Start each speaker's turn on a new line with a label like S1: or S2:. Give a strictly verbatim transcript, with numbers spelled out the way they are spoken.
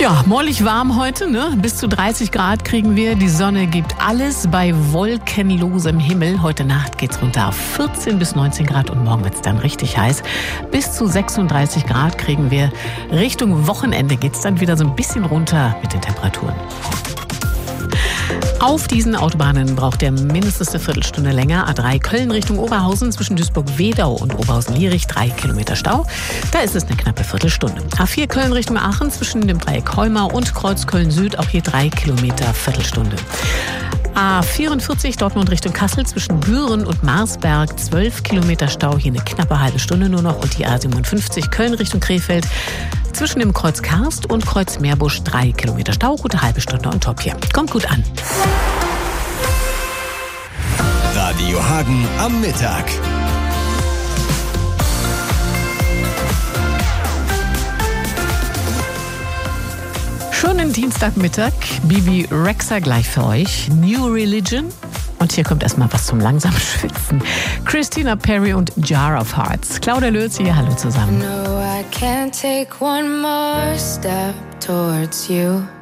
S1: Ja, mollig warm heute, ne? Bis zu dreißig Grad kriegen wir. Die Sonne gibt alles bei wolkenlosem Himmel. Heute Nacht geht's runter auf vierzehn bis neunzehn Grad und morgen wird's dann richtig heiß. Bis zu sechsunddreißig Grad kriegen wir. Richtung Wochenende geht's dann wieder so ein bisschen runter mit den Temperaturen. Auf diesen Autobahnen braucht ihr mindestens eine Viertelstunde länger. A drei Köln Richtung Oberhausen zwischen Duisburg-Wedau und Oberhausen-Lierich, drei Kilometer Stau. Da ist es eine knappe Viertelstunde. A vier Köln Richtung Aachen zwischen dem Dreieck Heumar und Kreuz Köln-Süd, auch hier drei Kilometer Viertelstunde. A vierundvierzig Dortmund Richtung Kassel zwischen Büren und Marsberg, zwölf Kilometer Stau, hier eine knappe halbe Stunde nur noch. Und die A siebenundfünfzig Köln Richtung Krefeld zwischen dem Kreuz Karst und Kreuz Meerbusch, drei Kilometer Stau, gute halbe Stunde on top hier. Kommt gut an.
S2: Radio Hagen am Mittag.
S1: Schönen Dienstagmittag, Bibi Rexha gleich für euch. New Religion. Und hier kommt erstmal was zum langsamen Schwitzen. Christina Perri und Jar of Hearts. Claudia Lötz hier, hallo zusammen.
S3: No, I can't take one more step towards you.